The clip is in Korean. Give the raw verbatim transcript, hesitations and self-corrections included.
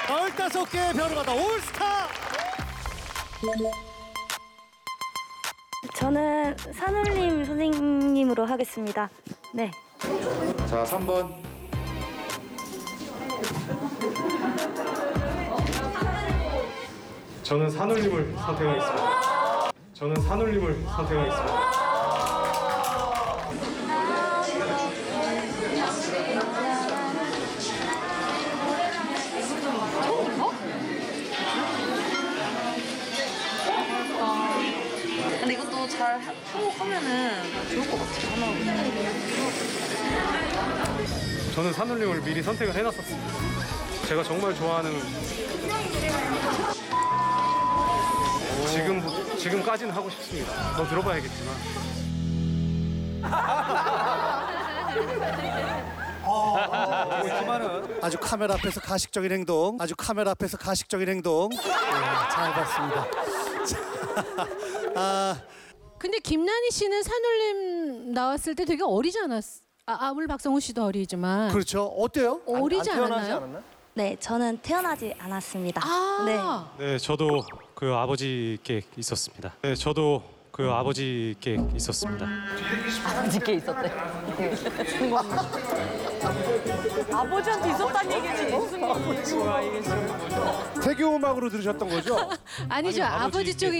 열다섯 개의 별을 받아 올스타. 저는 산울림 선생님으로 하겠습니다. 네. 자, 삼 번. 저는 산울림을 선택하겠습니다. 저는 산울림을 선택하겠습니다. 근데 이것도 잘 하면은 좋을 것 같아요. 하나. 저는 산울림을 미리 선택을 해놨었습니다. 제가 정말 좋아하는 지금 지금까지는 하고 싶습니다. 더 들어봐야겠지만. 아주 카메라 앞에서 가식적인 행동. 아주 카메라 앞에서 가식적인 행동. 네, 잘 봤습니다. 자, 아, 근데 김나니 씨는 산울림 나왔을 때 되게 어리지 않았? 아, 아 물론 박성우 씨도 어리지만 그렇죠. 어때요? 어리지 않았나요? 네, 저는 태어나지 않았습니다. 아, 네. 네, 저도 그 아버지께 있었습니다. 네, 저도 그 아버지께 있었습니다. 아버지께 있었대. 아버지한테 있었다는 얘기는 무슨 얘기야 이게 지금. 태교 음악으로 들으셨던 거죠? 아니죠. 아버지, 아버지 쪽에